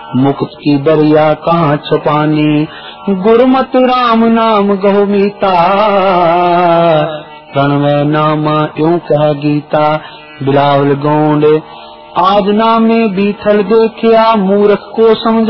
मुकुट की दरिया कहाँ छुपानी, गुरुमत राम नाम गहो मीता, प्रणवै नामा यूं कह गीता। बिलावल गोंड आज नामे बीथल देखिया, मूर्ख को समझ